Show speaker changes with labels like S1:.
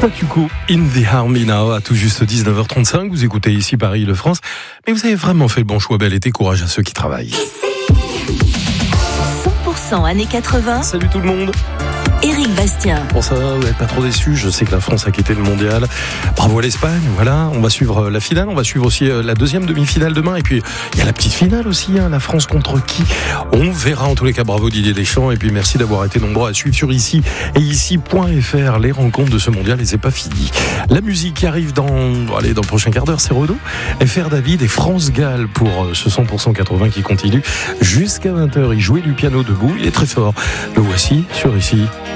S1: Statu Quo, In the Army Now, à tout juste 19h35. Vous écoutez ici Paris-Île-de-France. Mais vous avez vraiment fait le bon choix. Bel été, courage à ceux qui travaillent.
S2: 100% années 80.
S1: Salut tout le monde.
S2: Éric Bastien.
S1: Bon, ça va, vous n'êtes pas trop déçus. Je sais que la France a quitté le mondial. Bravo à l'Espagne. Voilà, on va suivre la finale. On va suivre aussi la deuxième demi-finale demain. Et puis, il y a la petite finale aussi. La France contre qui? On verra. En tous les cas, bravo Didier Deschamps. Et puis, merci d'avoir été nombreux à suivre sur ici et ici.fr les rencontres de ce mondial. Et c'est pas fini. La musique qui arrive dans le prochain quart d'heure, c'est Renaud, FR David et France Gall pour ce 100% 80 qui continue jusqu'à 20h. Il jouait du piano debout. Il est très fort. Le voici sur ici.